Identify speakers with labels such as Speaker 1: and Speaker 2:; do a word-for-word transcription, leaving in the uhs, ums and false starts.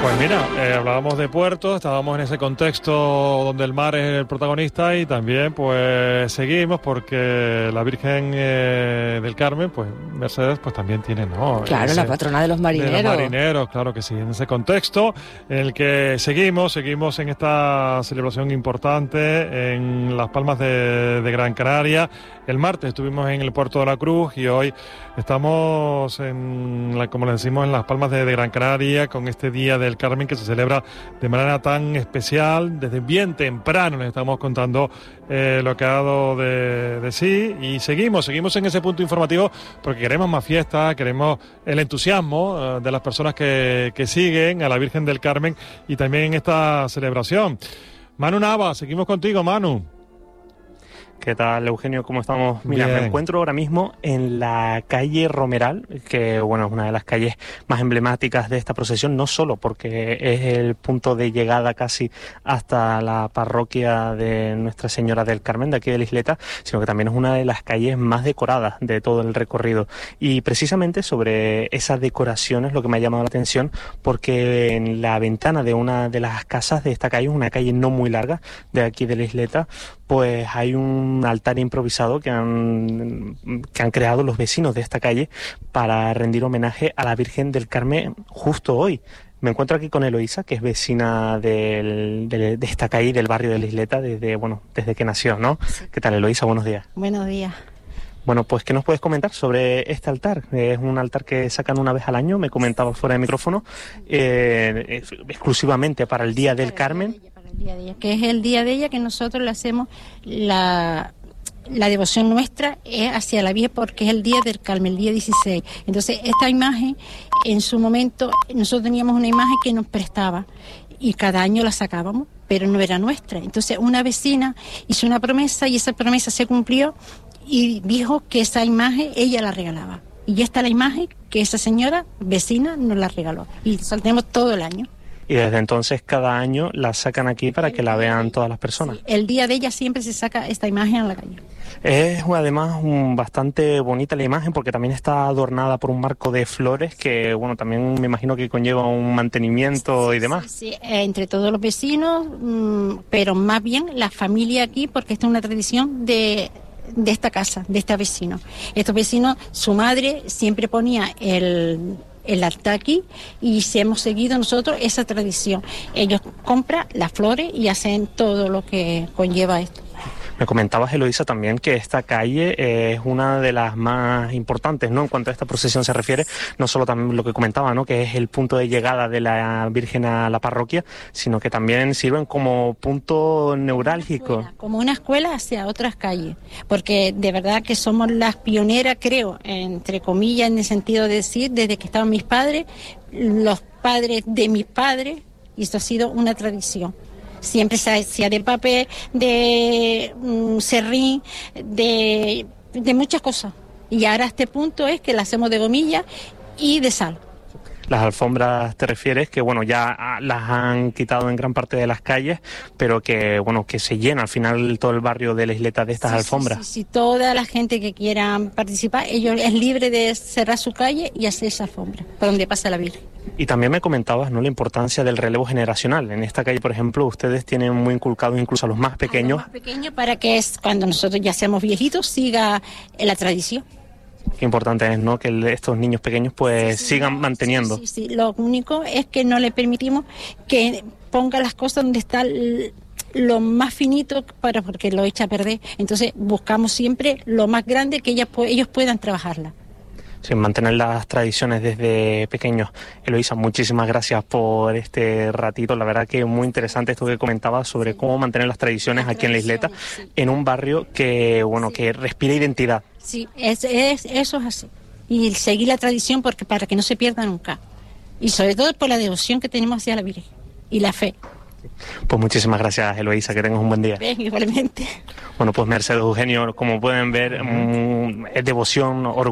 Speaker 1: Pues mira, eh, hablábamos de puertos, estábamos en ese contexto donde el mar es el protagonista y también pues seguimos porque la Virgen eh, del Carmen, pues Mercedes, pues también tiene, ¿no?
Speaker 2: Claro,
Speaker 1: ese,
Speaker 2: la patrona de los marineros.
Speaker 1: De los marineros, claro que sí, en ese contexto en el que seguimos, seguimos en esta celebración importante en Las Palmas de, de Gran Canaria. El martes estuvimos en el Puerto de la Cruz y hoy estamos, en la, como le decimos, en Las Palmas de, de Gran Canaria con este Día del Carmen que se celebra de manera tan especial. Desde bien temprano les estamos contando eh, lo que ha dado de, de sí y seguimos, seguimos en ese punto informativo porque queremos más fiestas, queremos el entusiasmo eh, de las personas que, que siguen a la Virgen del Carmen y también en esta celebración. Manu Nava, seguimos contigo, Manu.
Speaker 3: ¿Qué tal, Eugenio? ¿Cómo estamos? Mira,
Speaker 1: Bien.
Speaker 3: Me encuentro ahora mismo en la calle Romeral, que bueno, es una de las calles más emblemáticas de esta procesión, no solo porque es el punto de llegada casi hasta la parroquia de Nuestra Señora del Carmen, de aquí de la Isleta, sino que también es una de las calles más decoradas de todo el recorrido. Y precisamente sobre esas decoraciones lo que me ha llamado la atención, porque en la ventana de una de las casas de esta calle, una calle no muy larga de aquí de la Isleta, pues hay un altar improvisado que han, que han creado los vecinos de esta calle para rendir homenaje a la Virgen del Carmen justo hoy. Me encuentro aquí con Eloísa, que es vecina del, de, de esta calle, del barrio de la Isleta, desde, bueno, desde que nació, ¿no?
Speaker 4: Sí.
Speaker 3: ¿Qué tal, Eloísa? Buenos días.
Speaker 4: Buenos días.
Speaker 3: Bueno, pues, ¿qué nos puedes comentar sobre este altar? Es un altar que sacan una vez al año, me comentaba fuera de micrófono, eh, exclusivamente para el Día del Carmen.
Speaker 4: Para el día de ella, que es el día de ella que nosotros le hacemos la... La devoción nuestra es hacia la Virgen porque es el día del Carmen, el día dieciséis. Entonces, esta imagen, en su momento, nosotros teníamos una imagen que nos prestaba y cada año la sacábamos, pero no era nuestra. Entonces, una vecina hizo una promesa y esa promesa se cumplió y dijo que esa imagen ella la regalaba. Y esta es la imagen que esa señora vecina nos la regaló. Y la tenemos todo el año.
Speaker 3: Y desde entonces cada año la sacan aquí para que la vean todas las personas.
Speaker 4: Sí, el día de ella siempre se saca esta imagen a la calle.
Speaker 3: Es además un, bastante bonita la imagen porque también está adornada por un marco de flores que, bueno, también me imagino que conlleva un mantenimiento
Speaker 4: sí,
Speaker 3: y demás.
Speaker 4: Sí, sí, eh, entre todos los vecinos, mmm, pero más bien la familia aquí porque esta es una tradición de... de esta casa, de este vecino. Estos vecinos, su madre siempre ponía el, el altar aquí y si hemos seguido nosotros esa tradición. Ellos compran las flores y hacen todo lo que conlleva esto.
Speaker 3: Me comentabas, Eloísa, también que esta calle es una de las más importantes, ¿no? En cuanto a esta procesión se refiere, no solo también lo que comentaba, ¿no? Que es el punto de llegada de la Virgen a la parroquia, sino que también sirven como punto neurálgico.
Speaker 4: Como una escuela, como una escuela hacia otras calles, porque de verdad que somos las pioneras, creo, entre comillas, en el sentido de decir, desde que estaban mis padres, los padres de mis padres, y esto ha sido una tradición. Siempre se hacía de papel, de um, serrín, de, de muchas cosas. Y ahora a este punto es que la hacemos de gomilla y de sal.
Speaker 3: Las alfombras te refieres que, bueno, ya las han quitado en gran parte de las calles, pero que, bueno, que se llena al final todo el barrio de la Isleta de estas
Speaker 4: sí,
Speaker 3: alfombras.
Speaker 4: Sí, sí, sí, toda la gente que quiera participar, ellos es libre de cerrar su calle y hacer esa alfombra, por donde pasa la Virgen.
Speaker 3: Y también me comentabas, ¿no?, la importancia del relevo generacional. En esta calle, por ejemplo, ustedes tienen muy inculcado incluso a los más pequeños.
Speaker 4: A los más pequeños para que es, cuando nosotros ya seamos viejitos siga la tradición.
Speaker 3: Qué importante es, ¿no?, que el, estos niños pequeños pues
Speaker 4: sí, sí,
Speaker 3: sigan
Speaker 4: no,
Speaker 3: manteniendo.
Speaker 4: Sí, sí, sí, lo único es que no le permitimos que ponga las cosas donde está el, lo más finito para porque lo echa a perder. Entonces buscamos siempre lo más grande que ellas, ellos puedan trabajarla.
Speaker 3: Sí, mantener las tradiciones desde pequeños. Eloísa, muchísimas gracias por este ratito. La verdad que muy interesante esto que comentabas sobre sí. cómo mantener las tradiciones las aquí tradiciones, en la Isleta, sí. en un barrio que, bueno, sí. que respira identidad.
Speaker 4: Sí, es, es, eso es así. Y seguir la tradición porque para que no se pierda nunca. Y sobre todo por la devoción que tenemos hacia la Virgen y la fe.
Speaker 3: Pues muchísimas gracias, Eloísa, que tengas un buen día.
Speaker 4: Bien, igualmente.
Speaker 3: Bueno, pues Mercedes, Eugenio, como pueden ver, mmm, es devoción, orgullo.